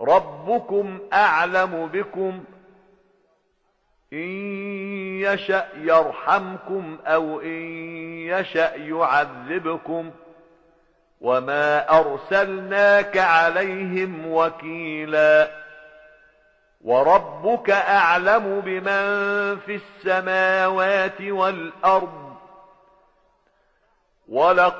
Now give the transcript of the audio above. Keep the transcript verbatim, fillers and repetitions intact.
ربكم أعلم بكم إن يشأ يرحمكم أو إن يشأ يعذبكم وما أرسلناك عليهم وكيلا وربك أعلم بمن في السماوات والأرض ولقد